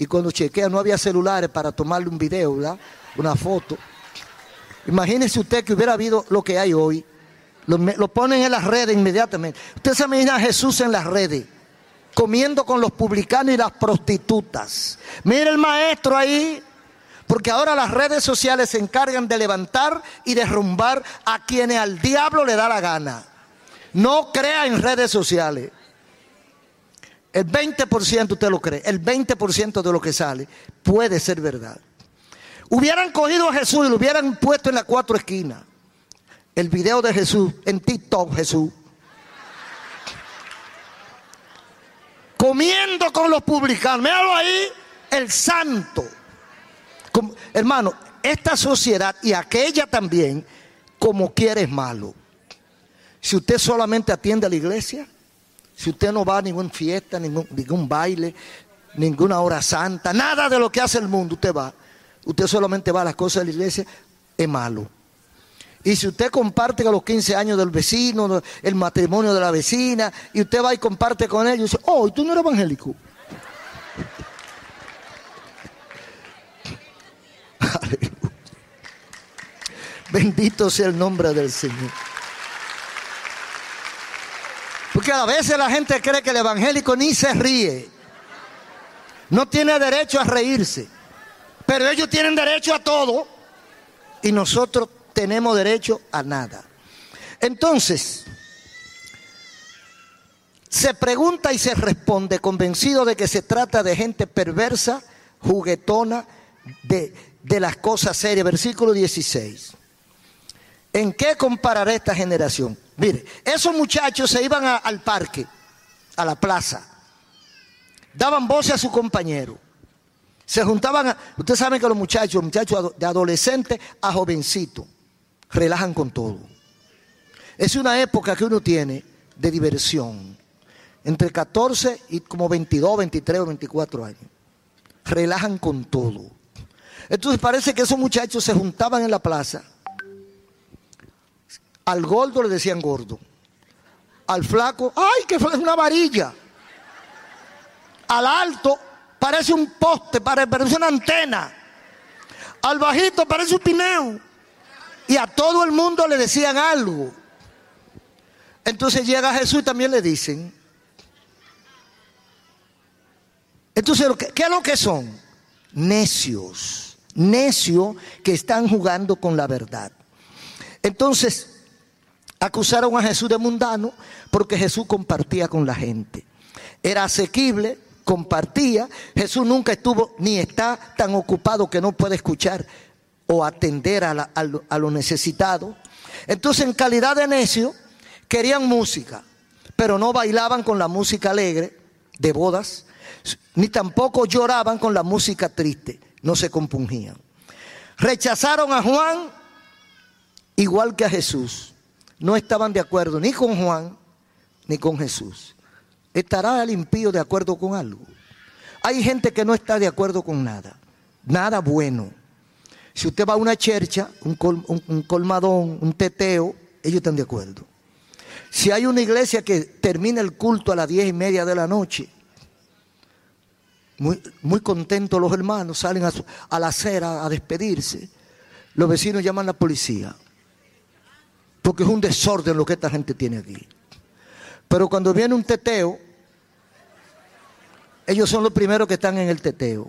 Y cuando chequea no había celulares para tomarle un video, ¿verdad? Una foto. Imagínese usted que hubiera habido lo que hay hoy. Lo ponen en las redes inmediatamente. Usted se imagina a Jesús en las redes, comiendo con los publicanos y las prostitutas. Mire el maestro ahí, porque ahora las redes sociales se encargan de levantar y derrumbar a quienes al diablo le da la gana. No crea en redes sociales. El 20% usted lo cree, el 20% de lo que sale puede ser verdad. Hubieran cogido a Jesús y lo hubieran puesto en las 4 esquinas. El video de Jesús, en TikTok Jesús, comiendo con los publicanos. Míralo ahí, el santo. Hermano, esta sociedad y aquella también, como quiere es malo. Si usted solamente atiende a la iglesia, si usted no va a ninguna fiesta, ningún baile, ninguna hora santa, nada de lo que hace el mundo, usted solamente va a las cosas de la iglesia, es malo. Y si usted comparte con los 15 años del vecino, el matrimonio de la vecina, y usted va y comparte con ellos, y dice, oh, ¿y tú no eres evangélico? Bendito sea el nombre del Señor. Porque a veces la gente cree que el evangélico ni se ríe. No tiene derecho a reírse. Pero ellos tienen derecho a todo. Y nosotros tenemos derecho a nada. Entonces, se pregunta y se responde convencido de que se trata de gente perversa, juguetona, de las cosas serias. Versículo 16. ¿En qué compararé esta generación? Mire, esos muchachos se iban al parque, a la plaza, daban voces a su compañero, se juntaban, ustedes saben que los muchachos de adolescente a jovencito, relajan con todo. Es una época que uno tiene de diversión, entre 14 y como 22, 23 o 24 años, relajan con todo. Entonces parece que esos muchachos se juntaban en la plaza. Al gordo le decían gordo. Al flaco, ¡ay, que es una varilla! Al alto, parece un poste, parece una antena. Al bajito, parece un pineo. Y a todo el mundo le decían algo. Entonces llega Jesús y también le dicen. Entonces, ¿qué es lo que son? Necios. Necios que están jugando con la verdad. Entonces, acusaron a Jesús de mundano porque Jesús compartía con la gente. Era asequible, compartía. Jesús nunca estuvo ni está tan ocupado que no puede escuchar o atender a lo necesitado. Entonces, en calidad de necio, querían música, pero no bailaban con la música alegre de bodas, ni tampoco lloraban con la música triste, no se compungían. Rechazaron a Juan igual que a Jesús. No estaban de acuerdo ni con Juan ni con Jesús. ¿Estará el impío de acuerdo con algo? Hay gente que no está de acuerdo con nada, nada bueno. Si usted va a una chercha, un colmadón, un teteo, ellos están de acuerdo. Si hay una iglesia que termina el culto a las 10:30 de la noche, muy contentos los hermanos, salen a la acera a despedirse, los vecinos llaman a la policía. Porque es un desorden lo que esta gente tiene aquí. Pero cuando viene un teteo, ellos son los primeros que están en el teteo.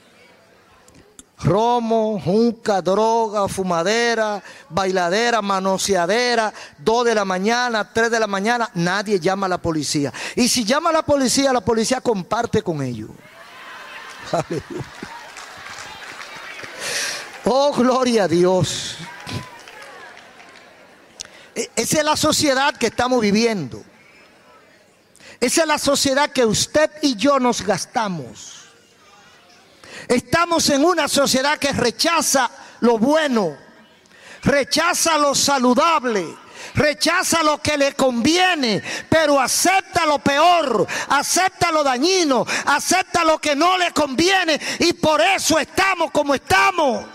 Romo, junca, droga, fumadera, bailadera, manoseadera, 2 de la mañana, 3 de la mañana, nadie llama a la policía. Y si llama a la policía comparte con ellos. Aleluya. Oh, gloria a Dios. Esa es la sociedad que estamos viviendo. Esa es la sociedad que usted y yo nos gastamos. Estamos en una sociedad que rechaza lo bueno, rechaza lo saludable, rechaza lo que le conviene, pero acepta lo peor, acepta lo dañino, acepta lo que no le conviene, y por eso estamos como estamos.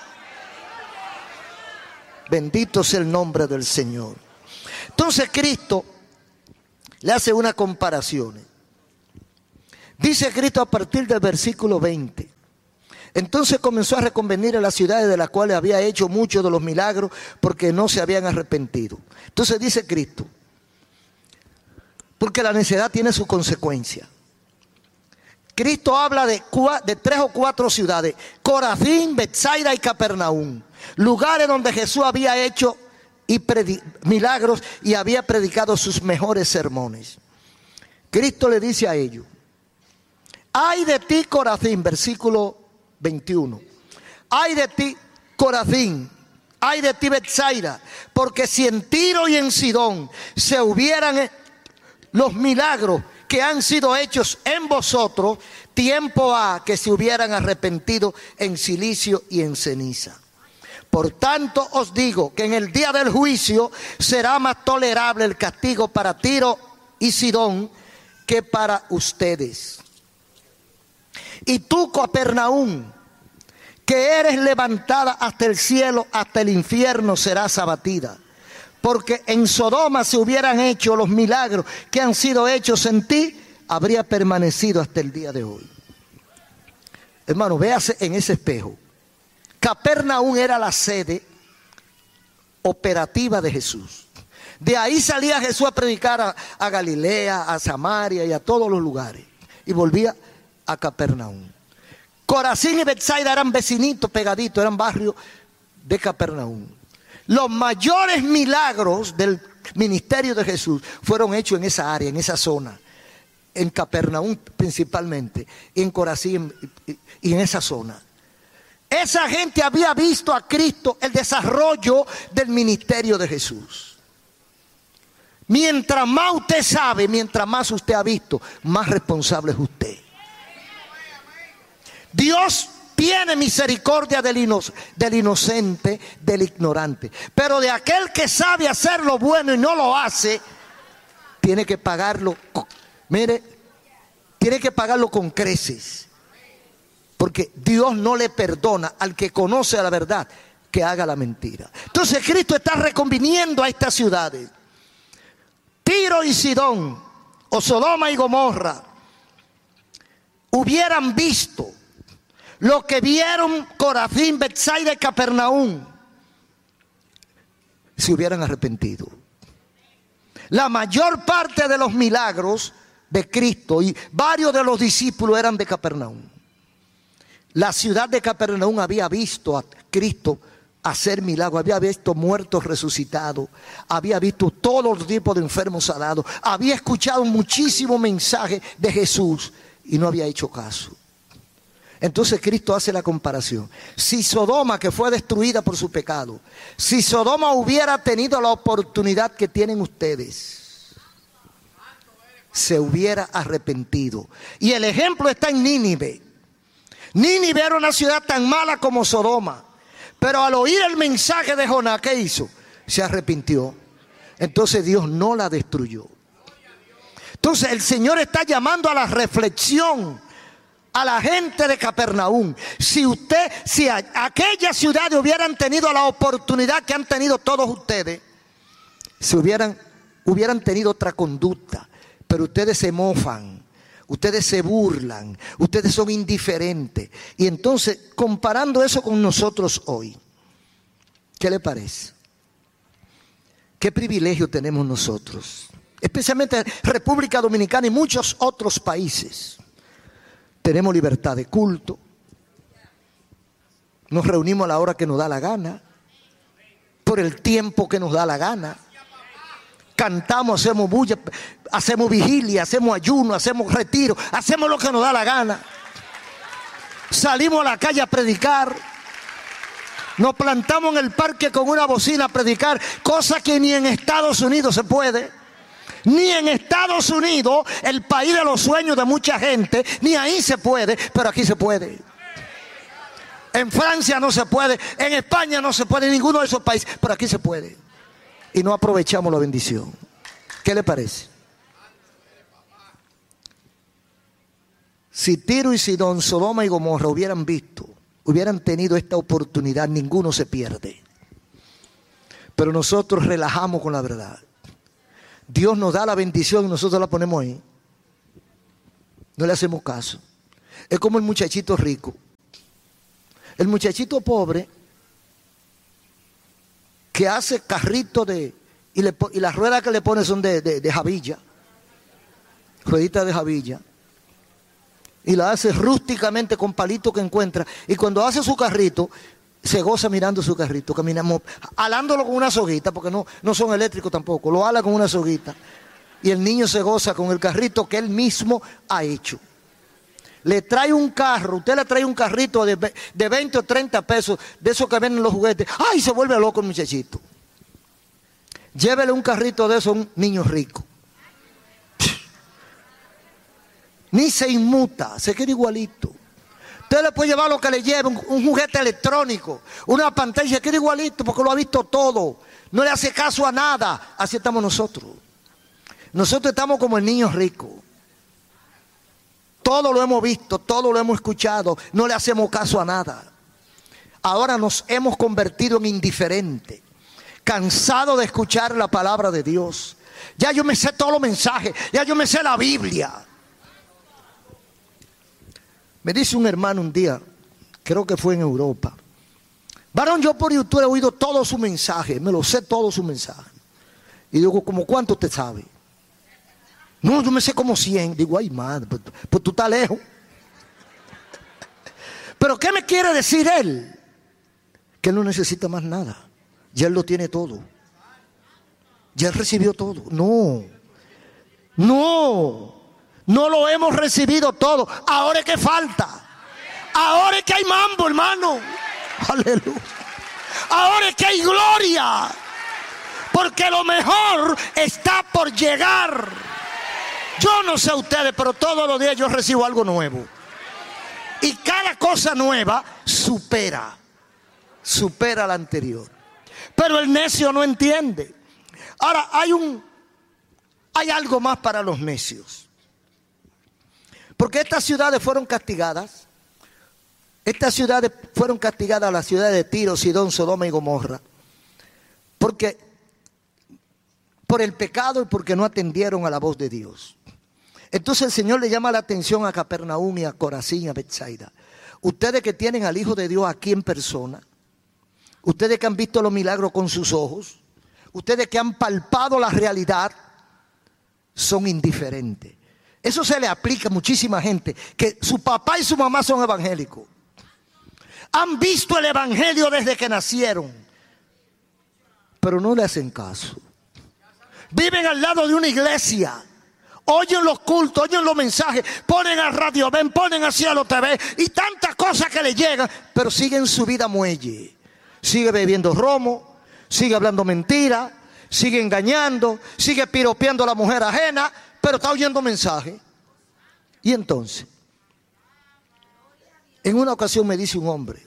Bendito sea el nombre del Señor. Entonces Cristo le hace una comparación. Dice Cristo a partir del versículo 20. Entonces comenzó a reconvenir a las ciudades de las cuales había hecho muchos de los milagros porque no se habían arrepentido. Entonces dice Cristo, porque la necedad tiene su consecuencia. Cristo habla de 3 o 4 ciudades: Corazín, Betsaida y Capernaum, lugares donde Jesús había hecho milagros y había predicado sus mejores sermones. Cristo le dice a ellos: ay de ti, Corazín, versículo 21. Ay de ti, Corazín, ay de ti, Betsaida, porque si en Tiro y en Sidón se hubieran los milagros que han sido hechos en vosotros, tiempo ha que se hubieran arrepentido en silicio y en ceniza. Por tanto os digo que en el día del juicio será más tolerable el castigo para Tiro y Sidón que para ustedes. Y tú, Capernaum, que eres levantada hasta el cielo, hasta el infierno serás abatida. Porque en Sodoma se hubieran hecho los milagros que han sido hechos en ti, habría permanecido hasta el día de hoy. Hermano, véase en ese espejo. Capernaum era la sede operativa de Jesús. De ahí salía Jesús a predicar a Galilea, a Samaria y a todos los lugares. Y volvía a Capernaum. Corazín y Betsaida eran vecinitos, pegaditos, eran barrios de Capernaum. Los mayores milagros del ministerio de Jesús fueron hechos en esa área, en esa zona. En Capernaum principalmente, en Corazín y en esa zona. Esa gente había visto a Cristo, el desarrollo del ministerio de Jesús. Mientras más usted sabe, mientras más usted ha visto, más responsable es usted. Dios tiene misericordia del inocente, del ignorante. Pero de aquel que sabe hacer lo bueno y no lo hace, tiene que pagarlo. Mire, tiene que pagarlo con creces. Porque Dios no le perdona al que conoce la verdad que haga la mentira. Entonces Cristo está reconviniendo a estas ciudades. Tiro y Sidón, o Sodoma y Gomorra, hubieran visto lo que vieron Corazín, Betsaida y Capernaum, se hubieran arrepentido. La mayor parte de los milagros de Cristo y varios de los discípulos eran de Capernaum. La ciudad de Capernaum había visto a Cristo hacer milagros, había visto muertos resucitados, había visto todos los tipos de enfermos sanados, había escuchado muchísimos mensajes de Jesús y no había hecho caso. Entonces Cristo hace la comparación. Si Sodoma, que fue destruida por su pecado, si Sodoma hubiera tenido la oportunidad que tienen ustedes, se hubiera arrepentido. Y el ejemplo está en Nínive. Nínive era una ciudad tan mala como Sodoma, pero al oír el mensaje de Jonás, ¿qué hizo? Se arrepintió. Entonces Dios no la destruyó. Entonces el Señor está llamando a la reflexión a la gente de Capernaum. Si aquellas ciudades hubieran tenido la oportunidad que han tenido todos ustedes, hubieran tenido otra conducta. Pero ustedes se mofan, ustedes se burlan, ustedes son indiferentes. Y entonces, comparando eso con nosotros hoy, ¿qué le parece? ¿Qué privilegio tenemos nosotros? Especialmente República Dominicana y muchos otros países. Tenemos libertad de culto. Nos reunimos a la hora que nos da la gana. Por el tiempo que nos da la gana. Cantamos, hacemos bulla, hacemos vigilia, hacemos ayuno, hacemos retiro. Hacemos lo que nos da la gana. Salimos a la calle a predicar. Nos plantamos en el parque con una bocina a predicar. Cosa que ni en Estados Unidos se puede. Ni en Estados Unidos, el país de los sueños de mucha gente, ni ahí se puede, pero aquí se puede. En Francia no se puede, en España no se puede, en ninguno de esos países, pero aquí se puede. Y no aprovechamos la bendición. ¿Qué le parece? Si Tiro y Sidón, Sodoma y Gomorra hubieran tenido esta oportunidad, ninguno se pierde. Pero nosotros relajamos con la verdad. Dios nos da la bendición y nosotros la ponemos ahí. No le hacemos caso. Es como el muchachito rico El muchachito pobre que hace carrito y las ruedas que le pone son de jabilla, rueditas de jabilla, y la hace rústicamente con palitos que encuentra, y cuando hace su carrito se goza mirando su carrito, caminamos alándolo con una soguita, porque no son eléctricos tampoco, lo ala con una soguita, y el niño se goza con el carrito que él mismo ha hecho. Le trae un carro, usted le trae un carrito de 20 o 30 pesos, de esos que venden los juguetes. ¡Ay! Se vuelve loco el muchachito. Llévele un carrito de esos a un niño rico. Ni se inmuta, se queda igualito. Usted le puede llevar lo que le lleve, un juguete electrónico, una pantalla, se queda igualito porque lo ha visto todo. No le hace caso a nada. Así estamos nosotros. Nosotros estamos como el niño rico. Todo lo hemos visto, todo lo hemos escuchado, no le hacemos caso a nada. Ahora nos hemos convertido en indiferentes, cansados de escuchar la palabra de Dios. Ya yo me sé todos los mensajes, ya yo me sé la Biblia. Me dice un hermano un día, creo que fue en Europa: varón, yo por YouTube he oído todos sus mensajes, me lo sé todos sus mensajes. Y digo, ¿cómo cuánto te sabe? No, yo me sé como 100. Digo, ay madre, pues tú estás lejos. Pero ¿qué me quiere decir él? Que él no necesita más nada. Ya él lo tiene todo. Ya él recibió todo. No lo hemos recibido todo. Ahora es que falta. Ahora es que hay mambo, hermano. Aleluya. Ahora es que hay gloria. Porque lo mejor está por llegar. Yo no sé ustedes, pero todos los días yo recibo algo nuevo. Y cada cosa nueva supera la anterior. Pero el necio no entiende. Ahora, hay algo más para los necios. Porque estas ciudades fueron castigadas. Estas ciudades fueron castigadas, las ciudades de Tiro, Sidón, Sodoma y Gomorra. Por el pecado y porque no atendieron a la voz de Dios. Entonces el Señor le llama la atención a Capernaum y a Corazín y a Betsaida. Ustedes que tienen al Hijo de Dios aquí en persona, ustedes que han visto los milagros con sus ojos, ustedes que han palpado la realidad, son indiferentes. Eso se le aplica a muchísima gente, que su papá y su mamá son evangélicos. Han visto el evangelio desde que nacieron, pero no le hacen caso. Viven al lado de una iglesia, oyen los cultos, oyen los mensajes, ponen a Radio Ven, ponen a Cielo TV y tantas cosas que les llegan, pero siguen su vida muelle. Sigue bebiendo romo, sigue hablando mentiras, sigue engañando, sigue piropeando a la mujer ajena, pero está oyendo mensajes. Y entonces, en una ocasión me dice un hombre,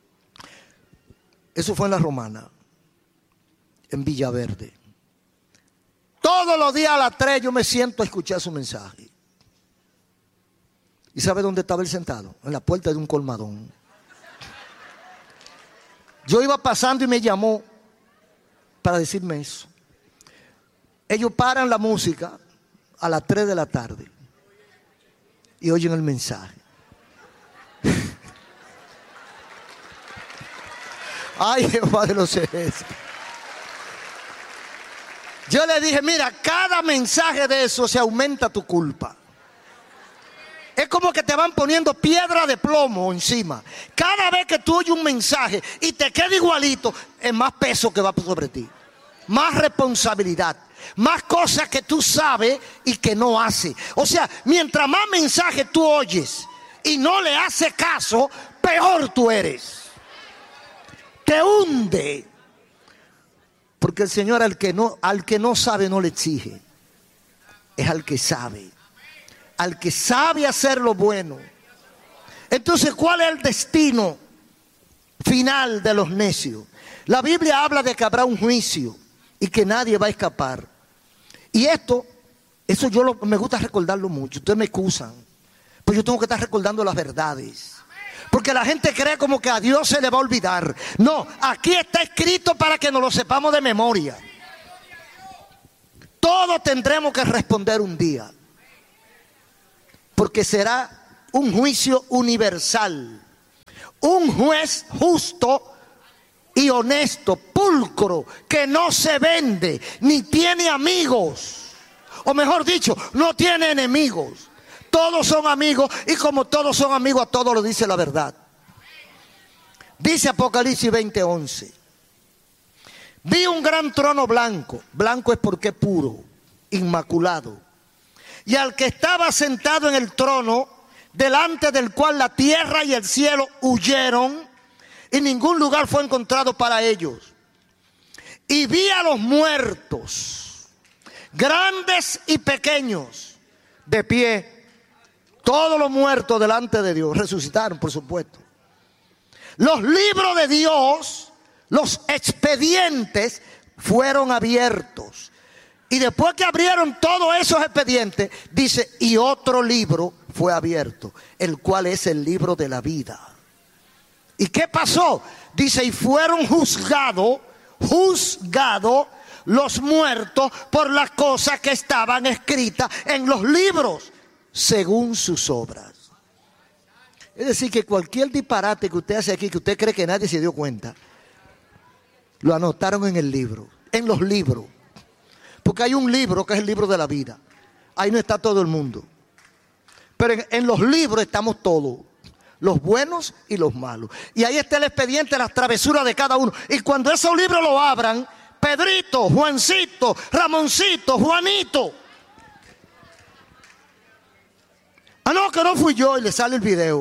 eso fue en La Romana, en Villaverde: todos los días a las 3 yo me siento a escuchar su mensaje. ¿Y sabe dónde estaba él sentado? En la puerta de un colmadón. Yo iba pasando y me llamó para decirme eso. Ellos paran la música a las 3 de la tarde y oyen el mensaje. Ay, Jehová de los ejércitos. Yo le dije, mira, cada mensaje de eso se aumenta tu culpa. Es como que te van poniendo piedra de plomo encima. Cada vez que tú oyes un mensaje y te queda igualito, es más peso que va sobre ti. Más responsabilidad. Más cosas que tú sabes y que no haces. O sea, mientras más mensajes tú oyes y no le haces caso, peor tú eres. Te hunde. Porque el Señor al que no sabe no le exige. Es al que sabe. Al que sabe hacer lo bueno. Entonces, ¿cuál es el destino final de los necios? La Biblia habla de que habrá un juicio y que nadie va a escapar. Y eso me gusta recordarlo mucho. Ustedes me excusan, pues yo tengo que estar recordando las verdades. Porque la gente cree como que a Dios se le va a olvidar. No, aquí está escrito para que nos lo sepamos de memoria. Todos tendremos que responder un día. Porque será un juicio universal. Un juez justo y honesto, pulcro, que no se vende, ni tiene amigos. O mejor dicho, no tiene enemigos. Todos son amigos, y como todos son amigos, a todos lo dice la verdad. Dice Apocalipsis 20:11. Vi un gran trono blanco. Blanco es porque es puro, inmaculado. Y al que estaba sentado en el trono, delante del cual la tierra y el cielo huyeron, y ningún lugar fue encontrado para ellos. Y vi a los muertos, grandes y pequeños, de pie. Todos los muertos delante de Dios resucitaron, por supuesto. Los libros de Dios, los expedientes, fueron abiertos. Y después que abrieron todos esos expedientes, dice, y otro libro fue abierto, el cual es el libro de la vida. ¿Y qué pasó? Dice, y fueron juzgados los muertos por las cosas que estaban escritas en los libros, según sus obras. Es decir, que cualquier disparate que usted hace aquí, que usted cree que nadie se dio cuenta, lo anotaron en el libro, en los libros. Porque hay un libro que es el libro de la vida. Ahí no está todo el mundo. Pero en los libros estamos todos, los buenos y los malos. Y ahí está el expediente, las travesuras de cada uno. Y cuando esos libros lo abran, Pedrito, Juancito, Ramoncito, Juanito. Ah, no, que no fui yo, y le sale el video.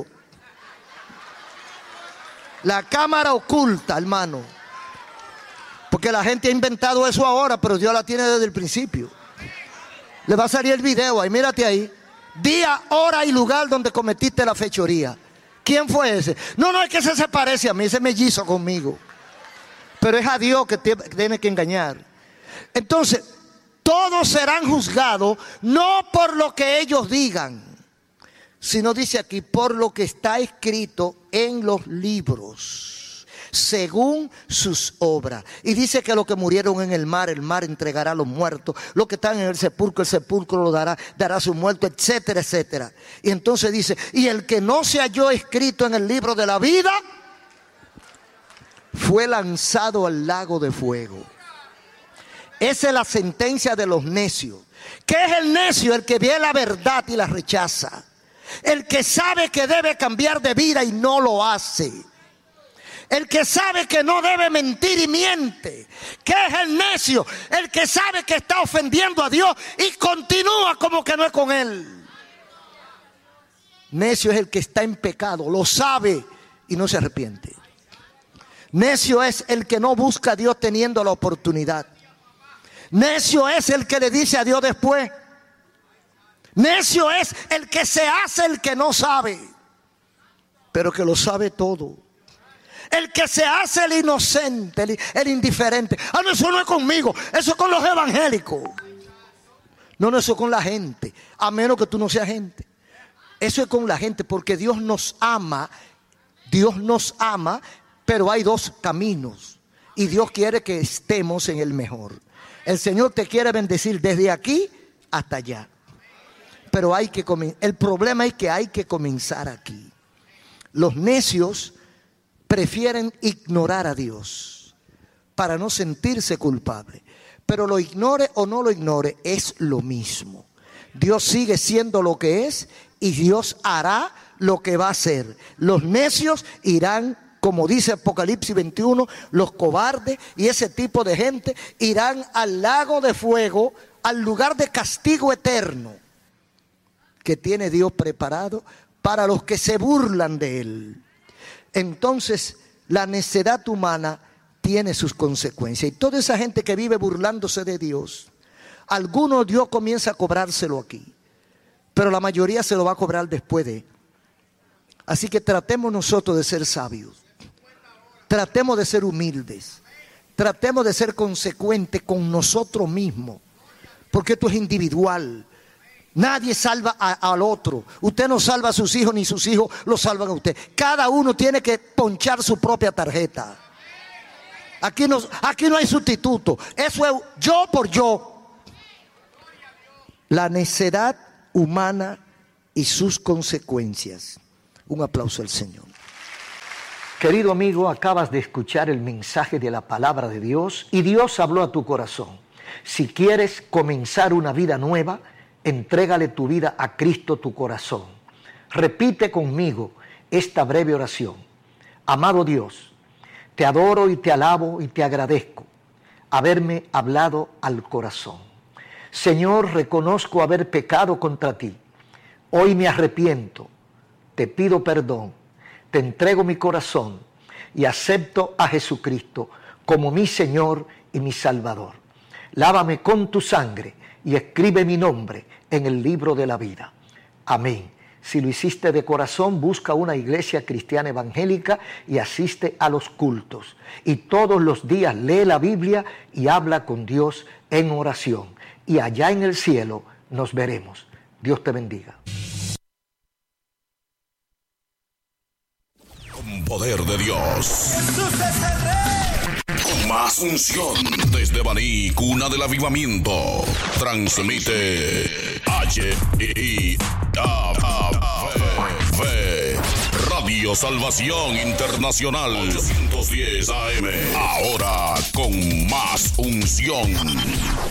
La cámara oculta, hermano. Porque la gente ha inventado eso ahora, pero Dios la tiene desde el principio. Le va a salir el video ahí, mírate ahí. Día, hora y lugar donde cometiste la fechoría. ¿Quién fue ese? No, es que ese se parece a mí, ese mellizo conmigo. Pero es a Dios que tiene que engañar. Entonces, todos serán juzgados no por lo que ellos digan, sino dice aquí, por lo que está escrito en los libros, según sus obras. Y dice que los que murieron en el mar entregará a los muertos. Los que están en el sepulcro lo dará a sus muertos, etcétera, etcétera. Y entonces dice, y el que no se halló escrito en el libro de la vida, fue lanzado al lago de fuego. Esa es la sentencia de los necios. ¿Qué es el necio? El que ve la verdad y la rechaza. El que sabe que debe cambiar de vida y no lo hace. El que sabe que no debe mentir y miente. ¿Qué es el necio? El que sabe que está ofendiendo a Dios y continúa como que no es con Él. Necio es el que está en pecado, lo sabe y no se arrepiente. Necio es el que no busca a Dios teniendo la oportunidad. Necio es el que le dice a Dios después. Necio es el que se hace el que no sabe, pero que lo sabe todo. El que se hace el inocente, el indiferente. Ah, no, eso no es conmigo, eso es con los evangélicos. No, eso es con la gente, a menos que tú no seas gente. Eso es con la gente, porque Dios nos ama, pero hay dos caminos. Y Dios quiere que estemos en el mejor. El Señor te quiere bendecir desde aquí hasta allá. Pero el problema es que hay que comenzar aquí. Los necios prefieren ignorar a Dios para no sentirse culpable. Pero lo ignore o no lo ignore, es lo mismo. Dios sigue siendo lo que es y Dios hará lo que va a hacer. Los necios irán, como dice Apocalipsis 21, los cobardes y ese tipo de gente irán al lago de fuego, al lugar de castigo eterno que tiene Dios preparado para los que se burlan de Él. Entonces, la necedad humana tiene sus consecuencias. Y toda esa gente que vive burlándose de Dios, algunos Dios comienza a cobrárselo aquí, pero la mayoría se lo va a cobrar después de. Así que tratemos nosotros de ser sabios. Tratemos de ser humildes. Tratemos de ser consecuentes con nosotros mismos. Porque esto es individual. Nadie salva al otro. Usted no salva a sus hijos, ni sus hijos lo salvan a usted. Cada uno tiene que ponchar su propia tarjeta. Aquí no hay sustituto. Eso es yo por yo. La necedad humana y sus consecuencias. Un aplauso al Señor. Querido amigo, acabas de escuchar el mensaje de la palabra de Dios y Dios habló a tu corazón. Si quieres comenzar una vida nueva, entrégale tu vida a Cristo, tu corazón. Repite conmigo esta breve oración. Amado Dios, te adoro y te alabo y te agradezco haberme hablado al corazón. Señor, reconozco haber pecado contra ti. Hoy me arrepiento, te pido perdón, te entrego mi corazón y acepto a Jesucristo como mi Señor y mi Salvador. Lávame con tu sangre y escribe mi nombre en el libro de la vida. Amén. Si lo hiciste de corazón, busca una iglesia cristiana evangélica y asiste a los cultos. Y todos los días lee la Biblia y habla con Dios en oración. Y allá en el cielo nos veremos. Dios te bendiga. Con poder de Dios. Jesús es el Rey. Con más unción desde Baní, cuna del avivamiento. Transmite Radio Salvación Internacional 810 AM. Ahora con más unción.